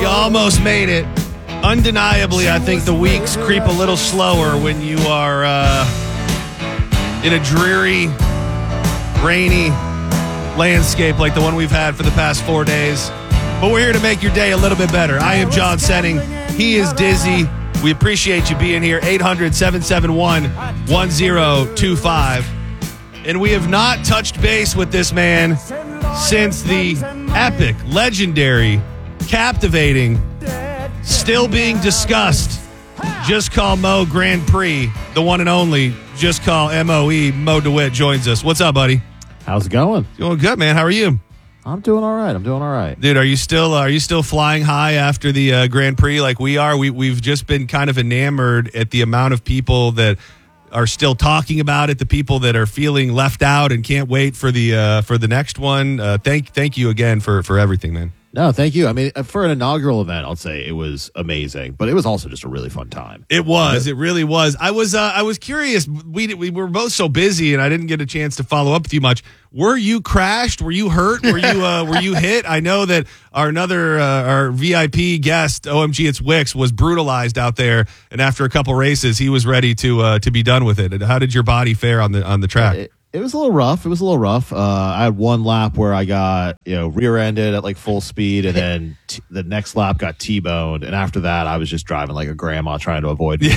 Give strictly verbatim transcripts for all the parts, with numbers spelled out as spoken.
You almost made it. Undeniably, I think the weeks creep a little slower when you are uh, in a dreary, rainy landscape like the one we've had for the past four days. But we're here to make your day a little bit better. I am John Senning. He is Dizzy. We appreciate you being here. eight hundred, seven seven one, one zero two five. And we have not touched base with this man since the epic, legendary, captivating, still being discussed, Just Call Mo Grand Prix, the one and only Just Call M O E. Mo DeWitt joins us. What's up, buddy? How's it going? Doing good, man. How are you? I'm doing all right. I'm doing all right. Dude, are you still uh, are you still flying high after the uh, Grand Prix like we are? We, we've just been kind of enamored at the amount of people that are still talking about it, the people that are feeling left out and can't wait for the uh, for the next one. Uh, thank thank you again for, for everything, man. No, thank you. I mean, for an inaugural event, I'll say it was amazing, but it was also just a really fun time. It was. It really was. I was. Uh, I was curious. We we were both so busy, and I didn't get a chance to follow up with you much. Were you crashed? Were you hurt? Were you uh, were you hit? I know that our another uh, our V I P guest, O M G, it's Wicks, was brutalized out there, and after a couple races, he was ready to uh, to be done with it. And how did your body fare on the on the track? It, It was a little rough. It was a little rough. Uh, I had one lap where I got, you know, rear-ended at like full speed, and then t- the next lap got T-boned. And after that, I was just driving like a grandma trying to avoid me.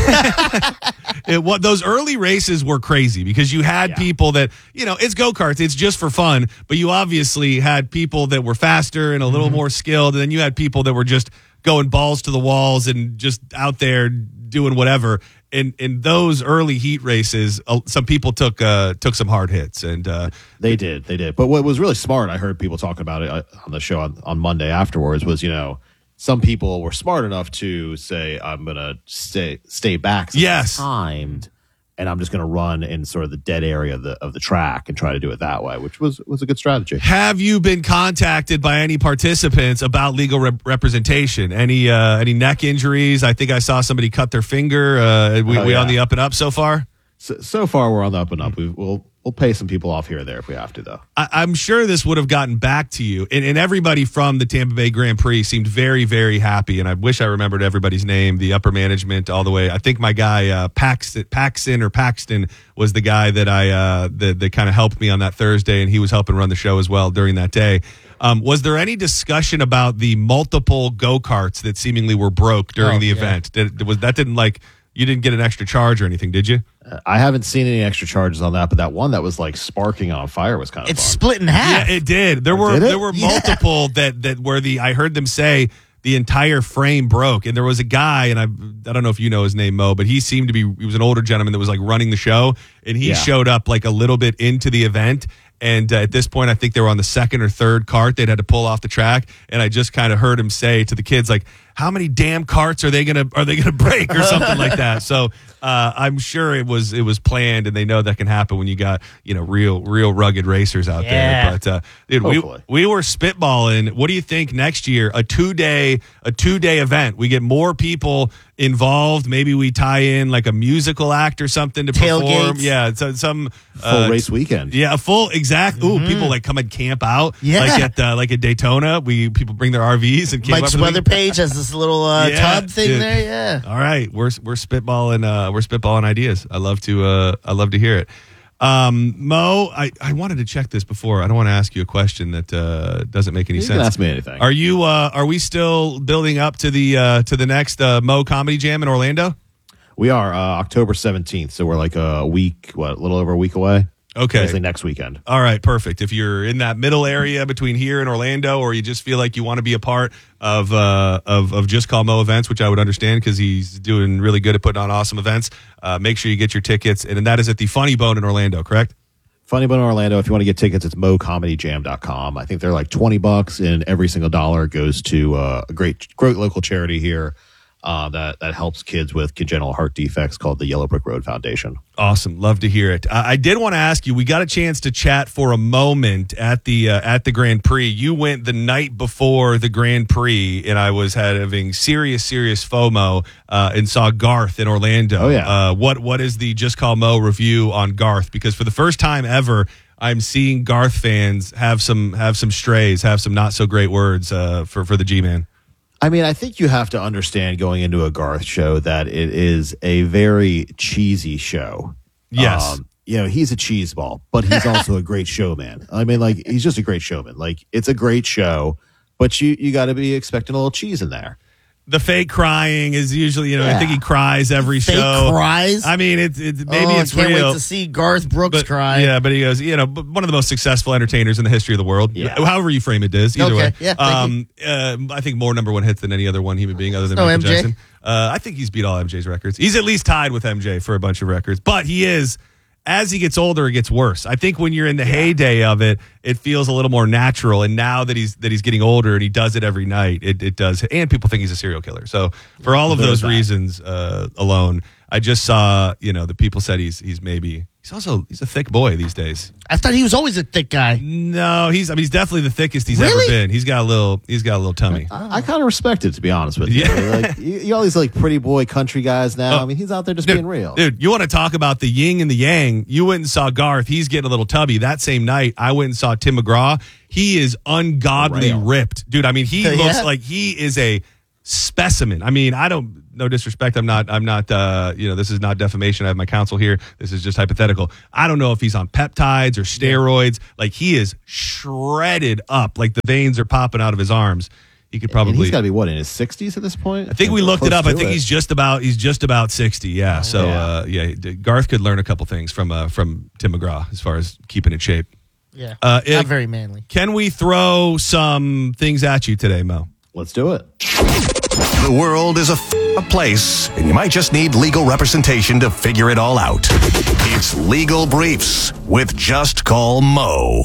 It, what, those early races were crazy because you had Yeah. people that, you know, it's go-karts, it's just for fun, but you obviously had people that were faster and a little Mm-hmm. more skilled, and then you had people that were just going balls to the walls and just out there doing whatever. In in those early heat races, uh, some people took uh, took some hard hits, and uh, They did. They did. But what was really smart, I heard people talking about it uh, on the show on, on Monday afterwards, was, you know, some people were smart enough to say, I'm going to stay stay back. since Yes. it's timed, and I'm just going to run in sort of the dead area of the of the track and try to do it that way, which was was a good strategy. have you been contacted by any participants about legal rep- representation? Any uh, any neck injuries? I think I saw somebody cut their finger. Uh, we, Oh, we yeah. on the up and up so far? So, so far, we're on the up and up. We, we'll we'll pay some people off here and there if we have to, though. I, I'm sure this would have gotten back to you. And, and everybody from the Tampa Bay Grand Prix seemed very, very happy. And I wish I remembered everybody's name, the upper management all the way. I think my guy, uh, Paxton, Paxton or Paxton was the guy that I uh, that, that kind of helped me on that Thursday. And he was helping run the show as well during that day. Um, was there any discussion about the multiple go-karts that seemingly were broke during Oh, the yeah. event? Did, was that didn't like, you didn't get an extra charge or anything, did you? Uh, I haven't seen any extra charges on that, but that one that was like sparking on fire was kind of It's fun. split in half. Yeah, it did. There were Did it? there were Yeah. multiple that that where the I heard them say the entire frame broke, and there was a guy, and I I don't know if you know his name, Mo, but he seemed to be he was an older gentleman that was like running the show, and he Yeah. showed up like a little bit into the event. And uh, at this point, I think they were on the second or third cart. They'd had to pull off the track, and I just kind of heard him say to the kids, like, "How many damn carts are they gonna are they gonna break or something like that?" So uh, I'm sure it was it was planned, and they know that can happen when you got you know real real rugged racers out Yeah. there. But uh, dude, we Hopefully. we were spitballing. What do you think next year? A two day a two day event. We get more people involved. Maybe we tie in like a musical act or something to perform. Tailgates. Yeah, so, some Full uh, race weekend. Yeah, a full exact. Ooh, people like come and camp out. Yeah. like at uh, like at Daytona, we people bring their R Vs and camp out Mike's for the weather week. page has this little uh, Yeah, tub thing dude. there. Yeah. All right, we're we're spitballing uh, we're spitballing ideas. I love to uh, I love to hear it. Um, Mo, I, I wanted to check this before. I don't want to ask you a question that uh, doesn't make any You sense. can ask me anything. Are you uh, are we still building up to the uh, to the next uh, Mo Comedy Jam in Orlando? We are uh, October seventeenth, so we're like a week, what, a little over a week away. Okay. Basically next weekend. All right, perfect. If you're in that middle area between here and Orlando, or you just feel like you want to be a part of uh, of, of Just Call Mo events, which I would understand because he's doing really good at putting on awesome events, uh, make sure you get your tickets. And that is at the Funny Bone in Orlando, correct? Funny Bone Orlando. If you want to get tickets, it's mo comedy jam dot com. I think they're like twenty bucks, and every single dollar goes to uh, a great, great local charity here uh, that that helps kids with congenital heart defects called the Yellow Brick Road Foundation. Awesome, love to hear it. I, I did want to ask you. We got a chance to chat for a moment at the uh, at the Grand Prix. You went the night before the Grand Prix, and I was having serious, serious FOMO uh, and saw Garth in Orlando. Oh, yeah. Uh, what what is the Just Call Mo review on Garth? Because for the first time ever, I'm seeing Garth fans have some have some strays, have some not so great words uh, for for the G-Man. I mean, I think you have to understand going into a Garth show that it is a very cheesy show. Yes. Um, you know, he's a cheeseball, but he's also a great showman. I mean, like, he's just a great showman. Like, it's a great show, but you, you got to be expecting a little cheese in there. The fake crying is usually, you know, Yeah. I think he cries every Fake show. cries? I mean, it's it, maybe oh, it's I can't real. wait to see Garth Brooks But, cry. yeah, but he goes, you know, one of the most successful entertainers in the history of the world. Yeah. However you frame it, Diz. Either Okay, way. yeah, thank um, uh, I think more number one hits than any other one human being other than No, Michael M J? Jackson. Uh, I think he's beat all M J's records. He's at least tied with M J for a bunch of records. But he is, as he gets older, it gets worse. I think when you're in the heyday of it, it feels a little more natural. And now that he's that he's getting older and he does it every night, it, it does. And people think he's a serial killer. So for all of There's those that. reasons uh, alone, I just saw, you know, the people said he's he's maybe he's also he's a thick boy these days. I thought he was always a thick guy. No, he's I mean he's definitely the thickest he's Really? ever been. He's got a little he's got a little tummy. I, I kind of respect it, to be honest with you. Yeah. Like, you, you all these like pretty boy country guys now. Oh. I mean, he's out there just Dude, being real. Dude, you want to talk about the yin and the yang? You went and saw Garth. He's getting a little tubby. That same night, I went and saw Tim McGraw. He is ungodly Rail. ripped. Dude, I mean, he Yeah. looks like he is a specimen. I mean, I don't, no disrespect. I'm not, I'm not, uh, you know, this is not defamation. I have my counsel here. This is just hypothetical. I don't know if he's on peptides or steroids. Like, he is shredded up. Like, the veins are popping out of his arms. He could And probably. he's got to be, what, in his sixties at this point? I think we looked it Close up. I to think it. he's just about he's just about sixty. Yeah. So yeah. uh, yeah, Garth could learn a couple things from uh, from Tim McGraw as far as keeping in shape. Yeah. Uh, it- Not very manly. Can we throw some things at you today, Mo? Let's do it. The world is a, f- a place, and you might just need legal representation to figure it all out. It's Legal Briefs with Just Call Mo.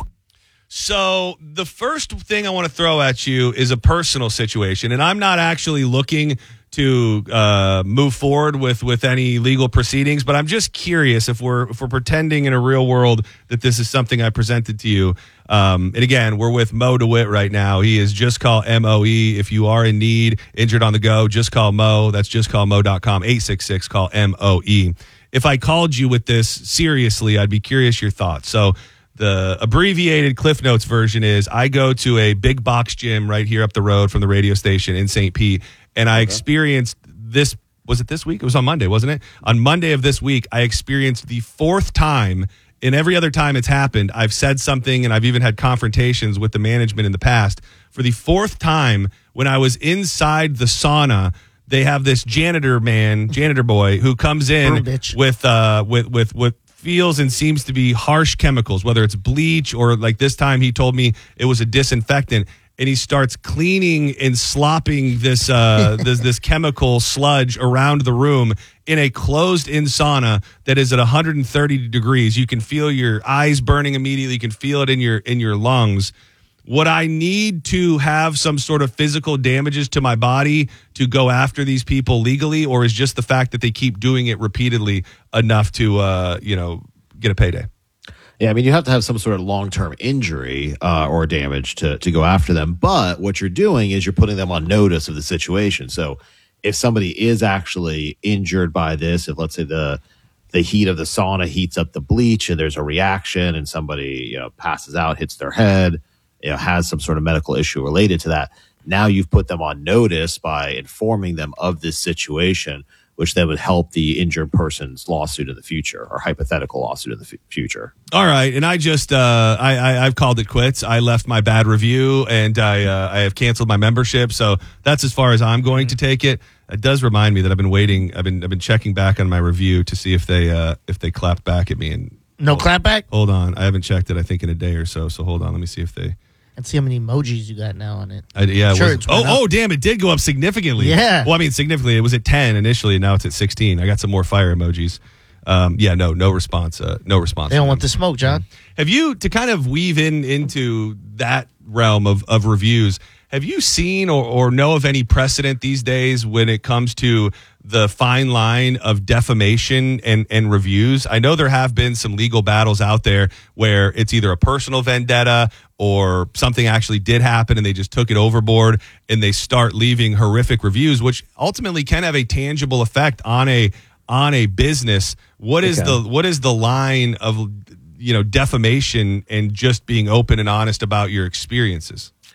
So the first thing I want to throw at you is a personal situation, and I'm not actually looking to uh, move forward with, with any legal proceedings, but I'm just curious if we're if we're pretending in a real world that this is something I presented to you. Um, and again, we're with Mo DeWitt right now. He is Just Call M O E. If you are in need, injured on the go, just call Mo. That's just call mo dot com, eight six six, call M O E. If I called you with this seriously, I'd be curious your thoughts. So the abbreviated Cliff Notes version is I go to a big box gym right here up the road from the radio station in Saint Pete, and I experienced this, was it this week? It was on Monday, wasn't it? On Monday of this week, I experienced the fourth time, and every other time it's happened, I've said something and I've even had confrontations with the management in the past. For the fourth time, when I was inside the sauna, they have this janitor man, janitor boy, who comes in Burn bitch. with uh with with with feels and seems to be harsh chemicals, whether it's bleach or like this time he told me it was a disinfectant, and he starts cleaning and slopping this uh this this chemical sludge around the room in a closed in sauna that is at one hundred thirty degrees. You can feel your eyes burning immediately. You can feel it in your in your lungs. Would I need to have some sort of physical damages to my body to go after these people legally, or is just the fact that they keep doing it repeatedly enough to, uh, you know, get a payday? Yeah, I mean, you have to have some sort of long-term injury uh, or damage to, to go after them. But what you're doing is you're putting them on notice of the situation. So if somebody is actually injured by this, if let's say the the heat of the sauna heats up the bleach and there's a reaction and somebody, you know, passes out, hits their head, you know, has some sort of medical issue related to that, now you've put them on notice by informing them of this situation, which then would help the injured person's lawsuit in the future or hypothetical lawsuit in the f- future. All right, and I just uh, I, I I've called it quits. I left my bad review, and I uh, I have canceled my membership. So that's as far as I'm going to take it. It does remind me that I've been waiting. I've been I've been checking back on my review to see if they uh, if they clapped back at me. And No hold, clapback? Hold on, I haven't checked it. I think in a day or so. So hold on, let me see if they. And see how many emojis you got now on it. I, yeah, it Sure, was- it's oh, went up. oh, damn! It did go up significantly. Yeah. Well, I mean, significantly. It was at ten initially, and now it's at sixteen. I got some more fire emojis. Um, yeah, no, no response. Uh, no response. They don't from want them. the smoke, John. Have you, to kind of weave in into that realm of, of reviews, have you seen or, or know of any precedent these days when it comes to the fine line of defamation and, and reviews? I know there have been some legal battles out there where it's either a personal vendetta or something actually did happen and they just took it overboard and they start leaving horrific reviews, which ultimately can have a tangible effect on a on a business. What is Okay. the what is the line of, you know, defamation and just being open and honest about your experiences?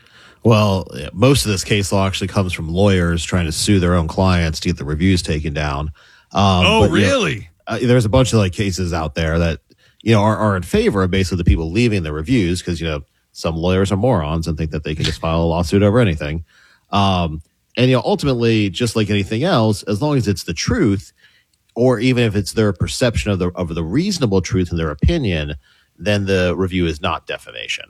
Well, yeah, most of this case law actually comes from lawyers trying to sue their own clients to get the reviews taken down. Um, Oh, but, you know, really? uh, there's a bunch of like cases out there that you know are, are in favor of basically the people leaving the reviews because you know some lawyers are morons and think that they can just file a lawsuit over anything. Um, and you know ultimately, just like anything else, as long as it's the truth, or even if it's their perception of the of the reasonable truth in their opinion, then the review is not defamation.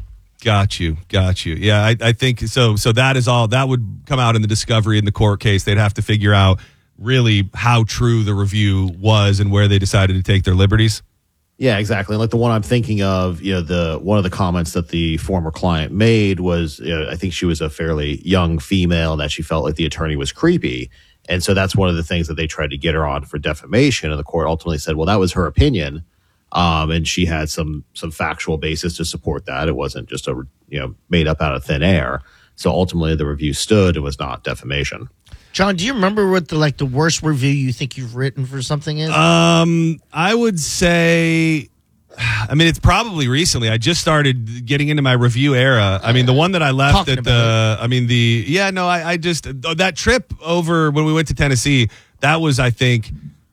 Got you. Got you. Yeah, I, I think so. So that is all that would come out in the discovery in the court case. They'd have to figure out really how true the review was and where they decided to take their liberties. Yeah, exactly. Like the one I'm thinking of, you know, the one of the comments that the former client made was, you know, I think she was a fairly young female and that she felt like the attorney was creepy. And so that's one of the things that they tried to get her on for defamation. And the court ultimately said, well, that was her opinion. Um, and she had some some factual basis to support that. It wasn't just a, you know, made up out of thin air. So ultimately the review stood. It was not defamation. John, do you remember what the like the worst review you think you've written for something is? Um, I would say, I mean, it's probably recently. I just started getting into my review era. I mean, the one that I left Talking at the, I mean, the, yeah, no, I, I just, that trip over when we went to Tennessee, that was, I think,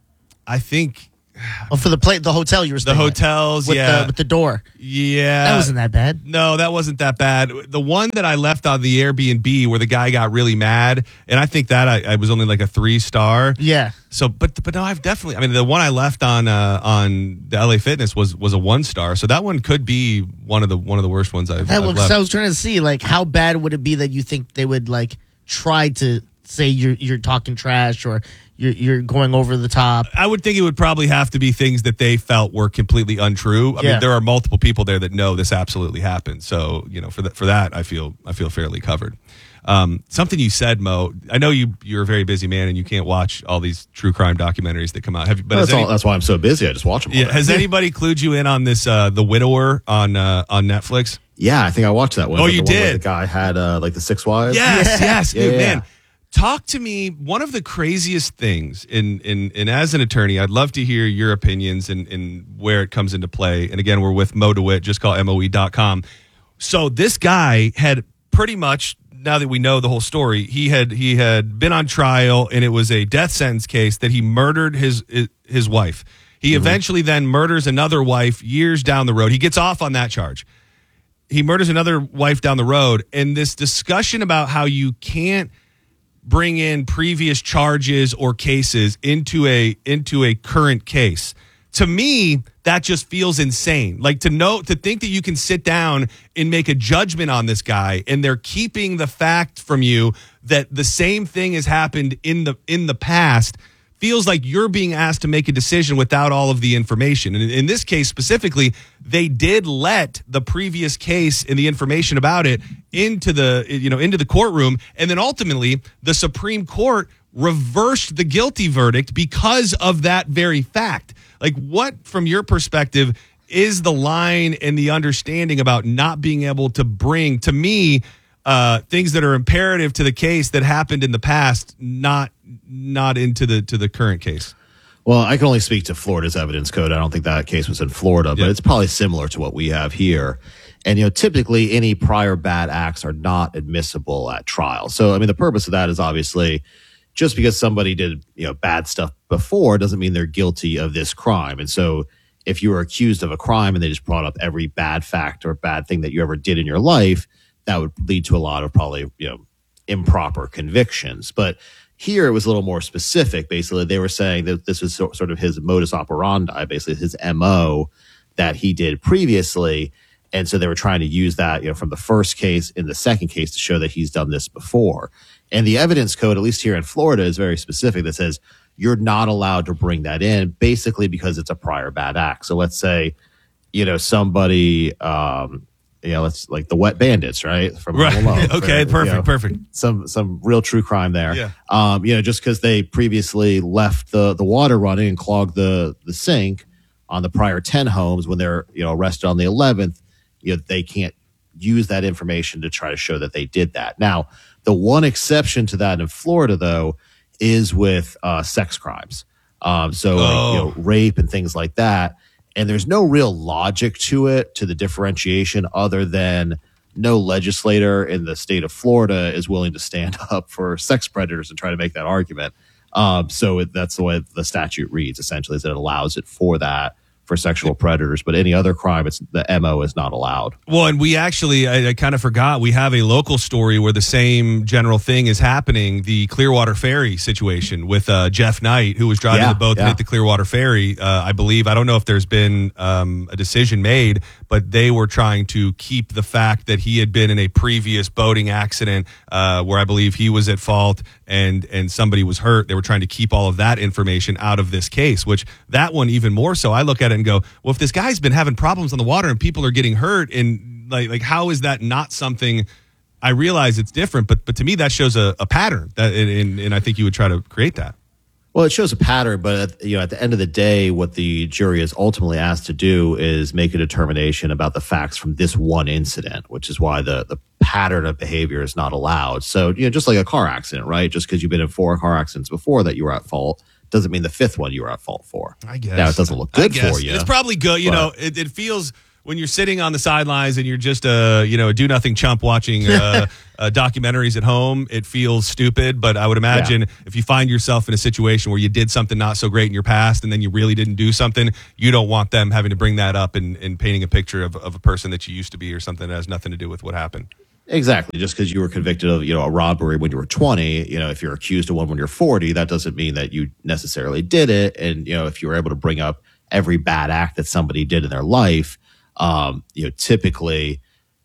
I think, oh, for the play, the hotel you were the staying at. hotels, with yeah. the, with the door. Yeah. That wasn't that bad. No, that wasn't that bad. The one that I left on the Airbnb where the guy got really mad, and I think that I, I was only like a three star. Yeah. So, but but no, I've definitely. I mean, the one I left on uh, on the L A Fitness was was a one star. So that one could be one of the one of the worst ones I've, That I've was, left. I was trying to see like how bad would it be that you think they would like try to say you're you're talking trash or you're you're going over the top. I would think it would probably have to be things that they felt were completely untrue. I Yeah. mean, there are multiple people there that know this absolutely happened. So, you know, for that, for that, I feel I feel fairly covered. Um, something you said, Mo. I know you you're a very busy man and you can't watch all these true crime documentaries that come out. Have you? But That's, has all, any- that's why I'm so busy. I just watch them all yeah, day. has anybody clued you in on this? Uh, the Widower on uh, on Netflix. Yeah, I think I watched that one. Oh, Like you the one where did? The guy had uh, like the six wives. Yes, yes, Yeah, dude, yeah, man. yeah. Talk to me. One of the craziest things in in and as an attorney, I'd love to hear your opinions and, and where it comes into play. And again, we're with Mo DeWitt, just call M O E dot com. So this guy had pretty much, now that we know the whole story, he had he had been on trial and it was a death sentence case that he murdered his his wife. He Mm-hmm. eventually then murders another wife years down the road. He gets off on that charge. He murders another wife down the road. And this discussion about how you can't bring in previous charges or cases into a into a current case. To me, that just feels insane. Like to know to think that you can sit down and make a judgment on this guy and they're keeping the fact from you that the same thing has happened in the in the past feels like you're being asked to make a decision without all of the information. And in, in this case specifically, they did let the previous case and the information about it into the, you know, into the courtroom. And then ultimately the Supreme Court reversed the guilty verdict because of that very fact. Like what, from your perspective, is the line and the understanding about not being able to bring, to me, uh, things that are imperative to the case that happened in the past, not not into the to the current case? Well, I can only speak to Florida's evidence code. I don't think that case was in Florida, but Yeah. it's probably similar to what we have here. And, you know, typically any prior bad acts are not admissible at trial. So, I mean, the purpose of that is obviously just because somebody did, you know, bad stuff before doesn't mean they're guilty of this crime. And so if you were accused of a crime and they just brought up every bad fact or bad thing that you ever did in your life, that would lead to a lot of probably, you know, improper convictions. But here it was a little more specific. Basically, they were saying that this was so, sort of his modus operandi, basically his M O that he did previously. And so they were trying to use that, you know, from the first case in the second case to show that he's done this before. And the evidence code, at least here in Florida, is very specific that says you're not allowed to bring that in basically because it's a prior bad act. So let's say, you know, somebody, um, you know, let's like the Wet Bandits, right? From Right. Home Alone. Okay, For, perfect, you know, perfect. Some some real true crime there. Yeah. Um, you know, just because they previously left the the water running and clogged the the sink on the prior ten homes when they're, you know, arrested on the eleventh, you know, they can't use that information to try to show that they did that. Now, the one exception to that in Florida, though, is with uh, sex crimes. Um, so, like, you know, rape and things like that. And there's no real logic to it, to the differentiation, other than no legislator in the state of Florida is willing to stand up for sex predators and try to make that argument. Um, so it, that's the way the statute reads, essentially, is that it allows it for that, for sexual predators, but any other crime, it's the M O is not allowed. Well, and we actually, I, I kind of forgot, we have a local story where the same general thing is happening, the Clearwater Ferry situation with uh, Jeff Knight, who was driving Yeah, the boat yeah. that hit the Clearwater Ferry. Uh, I believe, I don't know if there's been um, a decision made, but they were trying to keep the fact that he had been in a previous boating accident uh, where I believe he was at fault and and somebody was hurt. They were trying to keep all of that information out of this case, which that one even more so. I look at it and go, well, if this guy's been having problems on the water and people are getting hurt, and like like how is that not something? I realize it's different, but but to me that shows a, a pattern that, and, and I think you would try to create that. Well, it shows a pattern, but at, you know, at the end of the day, what the jury is ultimately asked to do is make a determination about the facts from this one incident, which is why the the pattern of behavior is not allowed. So, you know, just like a car accident, right? Just because you've been in four car accidents before that you were at fault doesn't mean the fifth one you were at fault for. I guess. Now, it doesn't look good for you. It's probably good. You but- know, it, it feels when you're sitting on the sidelines and you're just a, you know, a do nothing chump watching uh, uh, documentaries at home, it feels stupid. But I would imagine Yeah. if you find yourself in a situation where you did something not so great in your past and then you really didn't do something, you don't want them having to bring that up and, and painting a picture of, of a person that you used to be or something that has nothing to do with what happened. Exactly. Just because you were convicted of, you know, a robbery when you were twenty, you know, if you're accused of one when you're forty, that doesn't mean that you necessarily did it. And, you know, if you were able to bring up every bad act that somebody did in their life, um, you know, typically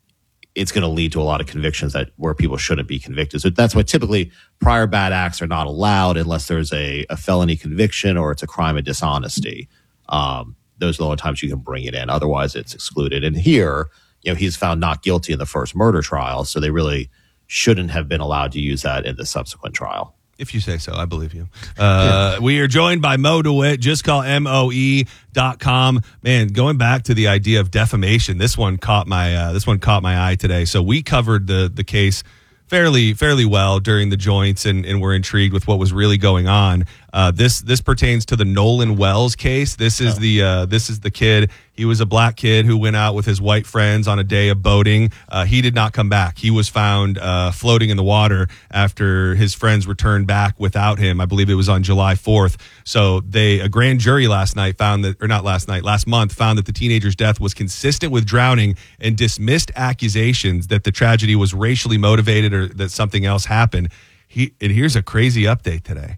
it's going to lead to a lot of convictions that where people shouldn't be convicted. So that's why typically prior bad acts are not allowed unless there's a, a felony conviction or it's a crime of dishonesty. Um, those are the only times you can bring it in. Otherwise, it's excluded. And here, you know, he's found not guilty in the first murder trial, so they really shouldn't have been allowed to use that in the subsequent trial. If you say so, I believe you. Uh, we are joined by Mo DeWitt. Just call M O E dot com. Man, going back to the idea of defamation, this one caught my uh, this one caught my eye today. So we covered the the case fairly fairly well during the joints, and, and we're intrigued with what was really going on. Uh, this this pertains to the Nolan Wells case. This is oh. the uh, this is the kid. He was a black kid who went out with his white friends on a day of boating. Uh, he did not come back. He was found uh, floating in the water after his friends returned back without him. I believe it was on July fourth. So they a grand jury last night found that, or not last night, last month found that the teenager's death was consistent with drowning and dismissed accusations that the tragedy was racially motivated or that something else happened. He and here's a crazy update today.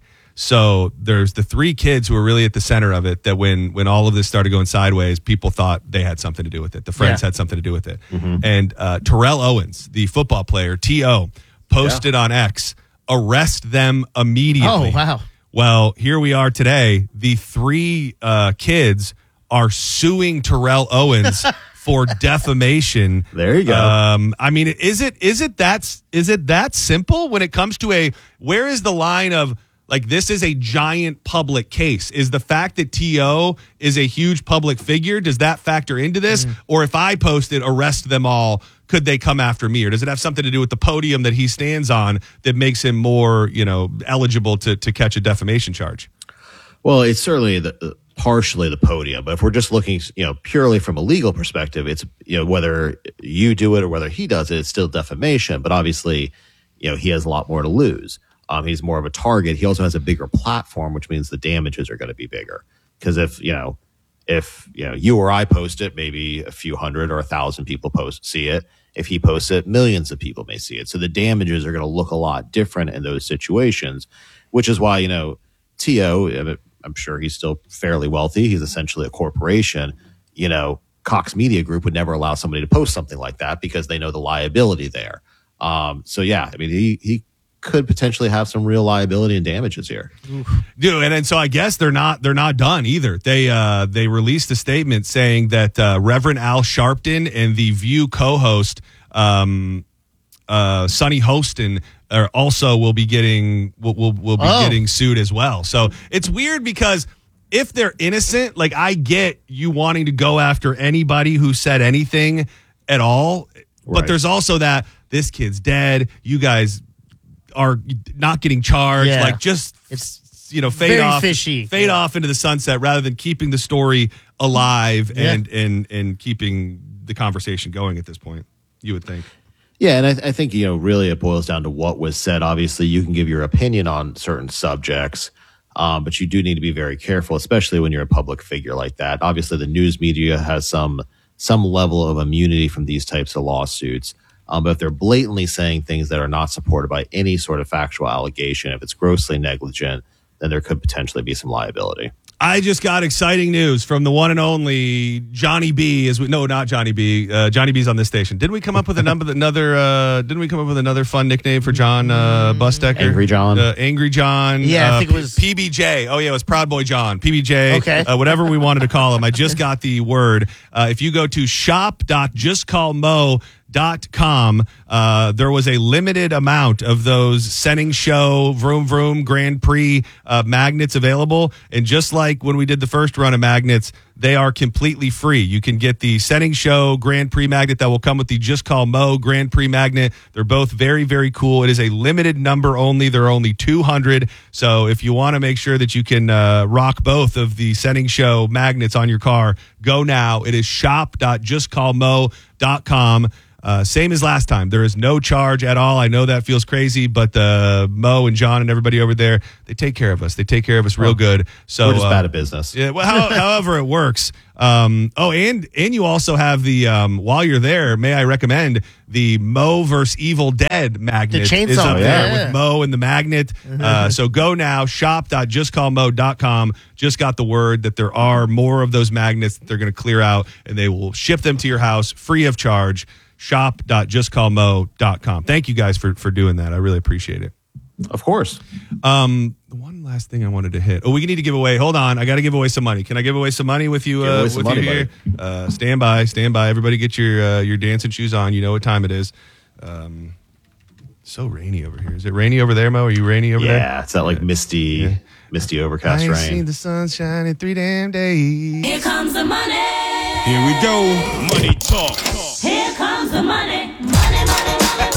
So there's the three kids who were really at the center of it that when when all of this started going sideways, people thought they had something to do with it. The friends Yeah. had something to do with it. Mm-hmm. And uh, Terrell Owens, the football player, T O, posted yeah. on X, arrest them immediately. Oh, wow. Well, here we are today. The three uh, kids are suing Terrell Owens for defamation. There you go. Um, I mean, is it is it that is it that simple when it comes to a where is the line of like this is a giant public case? Is the fact that T O is a huge public figure, does that factor into this? Mm. Or if I posted arrest them all, could they come after me? Or does it have something to do with the podium that he stands on that makes him more, you know, eligible to to catch a defamation charge? Well, it's certainly the partially the podium, but if we're just looking, you know, purely from a legal perspective, it's, you know, whether you do it or whether he does it, it's still defamation. But obviously, you know, he has a lot more to lose. Um, he's more of a target. He also has a bigger platform, which means the damages are going to be bigger. Because if, you know, if, you know, you or I post it, maybe a few hundred or a thousand people post see it. If he posts it, millions of people may see it. So the damages are going to look a lot different in those situations, which is why, you know, T O, I'm sure he's still fairly wealthy. He's essentially a corporation. You know, Cox Media Group would never allow somebody to post something like that because they know the liability there. Um, so, yeah, I mean, he, he could potentially have some real liability and damages here. Dude, and, and so I guess they're not they're not done either. They uh, they released a statement saying that uh, Reverend Al Sharpton and the View co-host um, uh, Sonny Hostin are also will be getting will will, will be Oh. getting sued as well. So it's weird because if they're innocent, like I get you wanting to go after anybody who said anything at all, but Right. there's also that this kid's dead. You guys are not getting charged. Yeah. Like just It's you know fade very off, fishy. fade Yeah. off into the sunset rather than keeping the story alive Yeah. and and and keeping the conversation going at this point. You would think. Yeah, and I, I think, you know, really it boils down to what was said. Obviously, you can give your opinion on certain subjects, um, but you do need to be very careful, especially when you're a public figure like that. Obviously, the news media has some some level of immunity from these types of lawsuits. Um, but if they're blatantly saying things that are not supported by any sort of factual allegation, if it's grossly negligent, then there could potentially be some liability. I just got exciting news from the one and only Johnny B. As we no, not Johnny B. Uh, Johnny B's on this station. Didn't we come up with a number? Another? Uh, didn't we come up with another fun nickname for John uh, Busdecker? Angry John. Uh, Angry John. Yeah, uh, I think it was P B J. Oh yeah, it was Proud Boy John. P B J. Okay. Uh, whatever we wanted to call him. I just got the word. Uh, if you go to shop dot just call mo dot com, uh, there was a limited amount of those Setting Show Vroom Vroom Grand Prix uh, magnets available. And just like when we did the first run of magnets, they are completely free. You can get the Setting Show Grand Prix magnet that will come with the Just Call Mo Grand Prix magnet. They're both very, very cool. It is a limited number only. There are only two hundred. So if you want to make sure that you can uh, rock both of the Setting Show magnets on your car, go now. It is shop dot just call mo dot com. Uh, same as last time. There is no charge at all. I know that feels crazy, but uh, Mo and John and everybody over there, they take care of us. They take care of us real good. So We're just uh, bad at business. Yeah, well, how, however it works. Um, oh, and and you also have the um, while you're there, may I recommend the Mo versus Evil Dead magnet? The chainsaw, is up there yeah. with Mo and the magnet. Uh, so go now, shop dot just call mo dot com. Just got the word that there are more of those magnets that they're going to clear out, and they will ship them to your house free of charge. shop dot just call mo dot com. Thank you guys for, for doing that. I really appreciate it. Of course. Um, one last thing I wanted to hit. Oh, we need to give away. Hold on. I got to give away some money. Can I give away some money with you? Give Uh, away with some you money, here? Uh, stand by. Stand by. Everybody get your uh, your dancing shoes on. You know what time it is. Um, so rainy over here. Is it rainy over there, Mo? Are you rainy over there? Yeah, it's that like misty, Yeah. misty I overcast ain't rain. seen the sun shine in three damn days. Here comes the money. Here we go. Money talk. Here comes the money. Money, money, money, money.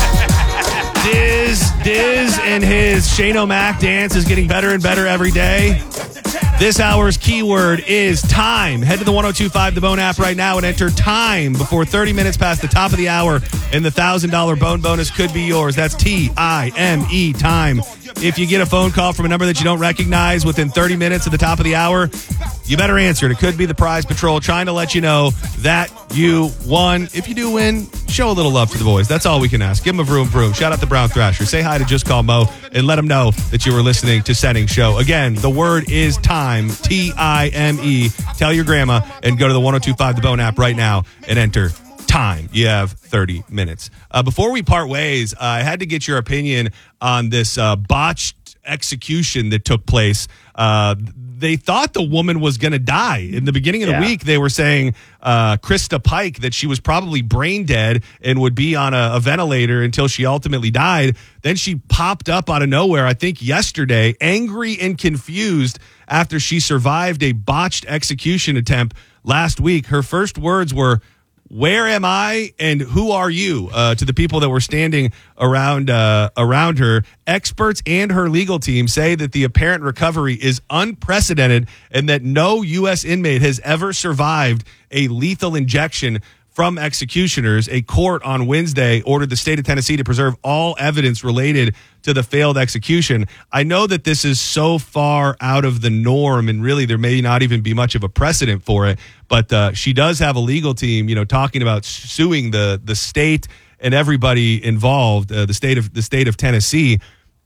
Diz, Diz and his Shane O'Mac dance is getting better and better every day. This hour's keyword is time. Head to the one oh two point five The Bone app right now and enter time before thirty minutes past the top of the hour, and the one thousand dollars Bone bonus could be yours. That's T I M E, time. If you get a phone call from a number that you don't recognize within thirty minutes at the top of the hour, you better answer it. It could be the Prize Patrol trying to let you know that you won. If you do win, show a little love to the boys. That's all we can ask. Give them a vroom vroom. Shout out to Brown Thrasher. Say hi to Just Call Mo and let them know that you were listening to Setting Show. Again, the word is time. T I M E. Tell your grandma and go to the one oh two point five The Bone app right now and enter time. You have thirty minutes. Uh, before we part ways, uh, I had to get your opinion on this uh, botched execution that took place. Uh, they thought the woman was going to die. In the beginning of the Yeah. week, they were saying uh, Krista Pike, that she was probably brain dead and would be on a, a ventilator until she ultimately died. Then she popped up out of nowhere, I think yesterday, angry and confused after she survived a botched execution attempt last week. Her first words were, "Where am I and who are you?" Uh, to the people that were standing around uh, around her. Experts and her legal team say that the apparent recovery is unprecedented and that no U S inmate has ever survived a lethal injection from executioners. A court on Wednesday ordered the state of Tennessee to preserve all evidence related to the failed execution. I know that this is so far out of the norm, and really there may not even be much of a precedent for it, but uh, she does have a legal team, you know, talking about suing the the state and everybody involved, uh, the state of the state of Tennessee.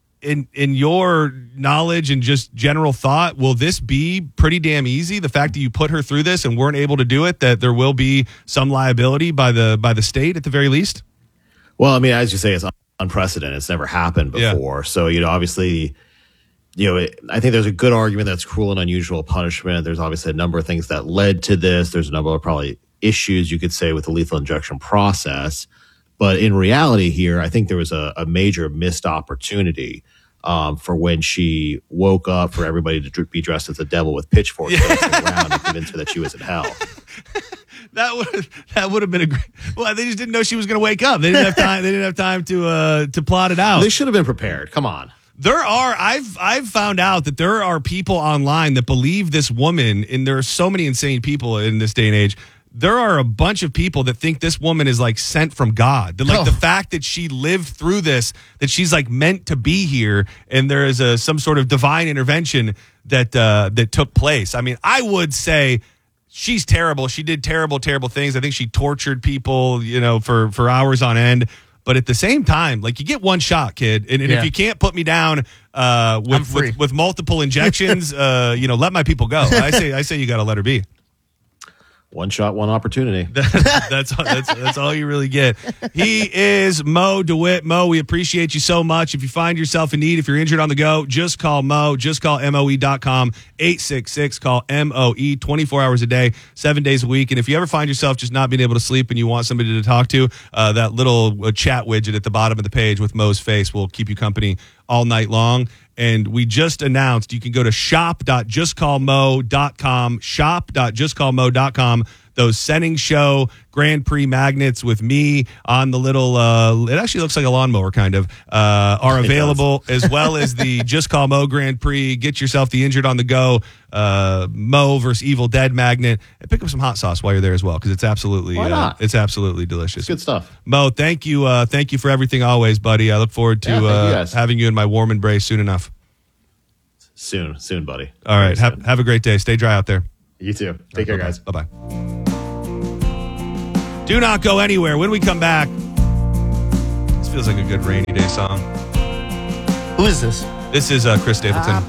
In in your knowledge and just general thought, will this be pretty damn easy? The fact that you put her through this and weren't able to do it, that there will be some liability by the by the state at the very least? Well, I mean, as you say, it's unprecedented. It's never happened Yeah. before. So, you know, obviously, you know, it, I think there's a good argument that's cruel and unusual punishment. There's obviously a number of things that led to this. There's a number of probably issues you could say with the lethal injection process. But in reality here, I think there was a, a major missed opportunity um, for when she woke up for everybody to dr- be dressed as the devil with pitchforks dancing around and convince her that she was in hell. That would that would have been a great. Well, they just didn't know she was going to wake up. They didn't have time. They didn't have time to uh, to plot it out. They should have been prepared. Come on. There are I've I've found out that there are people online that believe this woman, and there are so many insane people in this day and age there are a bunch of people that think this woman is like sent from God. That, like Oh. the fact that she lived through this, that she's like meant to be here, and there is a some sort of divine intervention that uh, that took place. I mean, I would say she's terrible. She did terrible, terrible things. I think she tortured people, you know, for for hours on end. But at the same time, like, you get one shot, kid, and, and Yeah. if you can't put me down uh, I'm with, free. with with multiple injections, uh, you know, let my people go. I say I say you got to let her be. One shot, one opportunity. that's, that's that's all you really get. He is Mo DeWitt. Mo, we appreciate you so much. If you find yourself in need, if you're injured on the go, just call Mo. Just call M O E dot com, eight six six. Call M O E, twenty-four hours a day, seven days a week. And if you ever find yourself just not being able to sleep and you want somebody to talk to, uh, that little uh, chat widget at the bottom of the page with Mo's face will keep you company all night long. And we just announced you can go to shop dot just call mo dot com, shop dot just call mo dot com. Those Setting Show Grand Prix magnets with me on the little, uh, it actually looks like a lawnmower kind of, uh, are available, as well as the Just Call Mo Grand Prix. Get yourself the Injured on the Go, uh, Mo versus Evil Dead magnet. And pick up some hot sauce while you're there as well, because it's absolutely, Why uh, not? it's absolutely delicious. Good stuff. Mo, thank you. Uh, thank you for everything always, buddy. I look forward to Yeah, thank you uh, guys. having you in my warm embrace soon enough. Soon, soon, buddy. All right. Very Have, soon. have a great day. Stay dry out there. You too. Take care, guys. Bye bye. Do not go anywhere. When we come back, this feels like a good rainy day song. Who is this? This is uh, Chris Stapleton.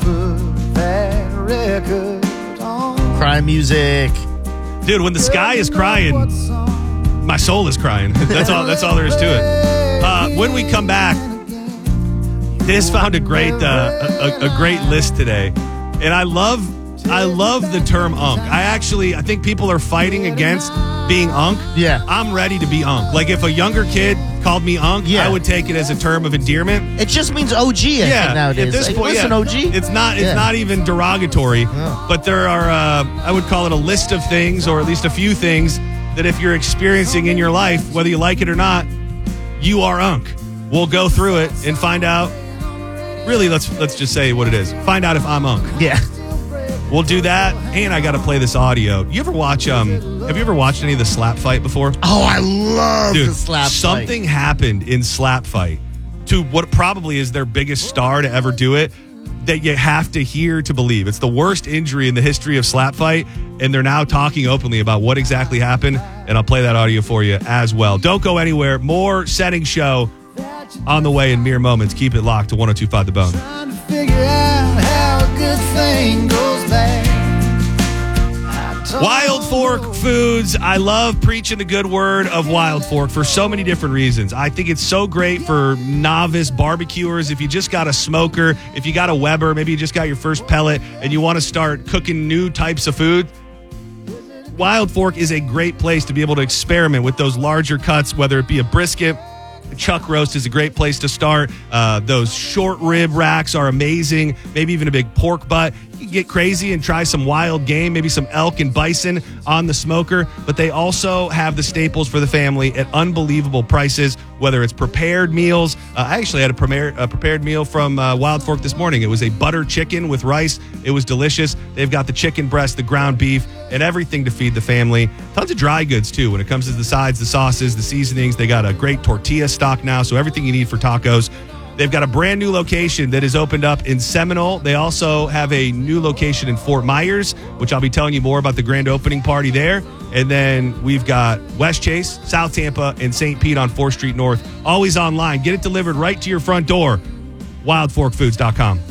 Crime music. Dude, when the sky is crying, my soul is crying. That's all. That's all there is to it. Uh, when we come back, Diz found a great uh, a, a great list today, and I love I love the term unk. I actually I think people are fighting against being unk. Yeah. I'm ready to be unk. Like, if a younger kid called me unk, Yeah. I would take it as a term of endearment. It just means O G, I Yeah, think, nowadays. at this Like, point, listen, yeah, O G. it's not it's Yeah. not even derogatory, but there are uh, I would call it a list of things, or at least a few things that if you're experiencing in your life, whether you like it or not, you are unk. We'll go through it and find out. Really, let's let's just say what it is. Find out if I'm unk. Yeah. We'll do that, and I got to play this audio. You ever watch? Um, have you ever watched any of the slap fight before? Oh, I love Dude, the slap fight. something happened in Slap Fight to what probably is their biggest star to ever do it that you have to hear to believe. It's the worst injury in the history of Slap Fight, and they're now talking openly about what exactly happened, and I'll play that audio for you as well. Don't go anywhere. More Setting Show on the way in mere moments. Keep it locked to one oh two point five The Bone. Trying to figure out how a good thing goes back. Wild Fork Foods. I love preaching the good word of Wild Fork for so many different reasons. I think it's so great for novice barbecuers. If you just got a smoker, if you got a Weber, maybe you just got your first pellet and you want to start cooking new types of food, Wild Fork is a great place to be able to experiment with those larger cuts, whether it be a brisket. Chuck roast is a great place to start. Uh, those short rib racks are amazing. Maybe even a big pork butt. You can get crazy and try some wild game, maybe some elk and bison on the smoker. But they also have the staples for the family at unbelievable prices, whether it's prepared meals. Uh, I actually had a, premier, a prepared meal from uh, Wild Fork this morning. It was a butter chicken with rice. It was delicious. They've got the chicken breast, the ground beef, and everything to feed the family. Tons of dry goods, too, when it comes to the sides, the sauces, the seasonings. They got a great tortilla stock now, so everything you need for tacos. They've got a brand new location that has opened up in Seminole. They also have a new location in Fort Myers, which I'll be telling you more about the grand opening party there. And then we've got West Chase, South Tampa, and Saint Pete on fourth Street North. Always online. Get it delivered right to your front door. wild fork foods dot com.